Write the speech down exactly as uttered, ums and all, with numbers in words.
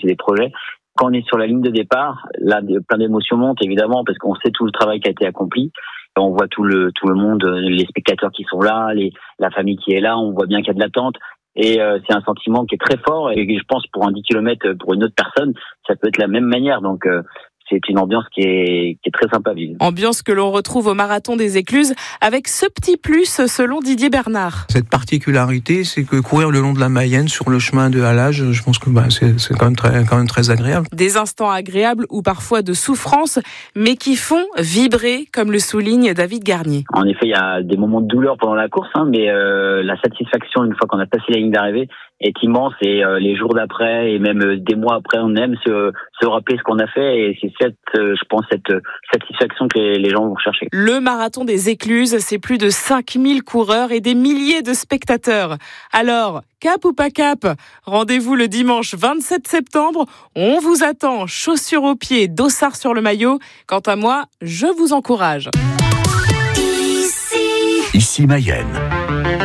c'est des projets. Quand on est sur la ligne de départ, là, plein d'émotions montent évidemment parce qu'on sait tout le travail qui a été accompli. On voit tout le tout le monde, les spectateurs qui sont là, les, la famille qui est là. On voit bien qu'il y a de l'attente. Et euh, c'est un sentiment qui est très fort. Et je pense pour un dix kilomètres, pour une autre personne, ça peut être la même manière. Donc euh, c'est une ambiance qui est, qui est très sympa à vivre. Ambiance que l'on retrouve au Marathon des Écluses avec ce petit plus selon Didier Bernard. Cette particularité, c'est que courir le long de la Mayenne sur le chemin de halage, je pense que bah, c'est, c'est quand même très, quand même très agréable. Des instants agréables ou parfois de souffrance, mais qui font vibrer, comme le souligne David Garnier. En effet, il y a des moments de douleur pendant la course, hein, mais euh, la satisfaction une fois qu'on a passé la ligne d'arrivée est immense. Et euh, les jours d'après et même euh, des mois après, on aime se, se rappeler ce qu'on a fait. Et c'est cette, euh, je pense, cette satisfaction que les, les gens vont chercher. Le Marathon des Écluses, c'est plus de cinq mille coureurs et des milliers de spectateurs. Alors, cap ou pas cap? Rendez-vous le dimanche vingt-sept septembre. On vous attend, chaussures aux pieds, dossard sur le maillot. Quant à moi, je vous encourage. Ici, Ici Mayenne.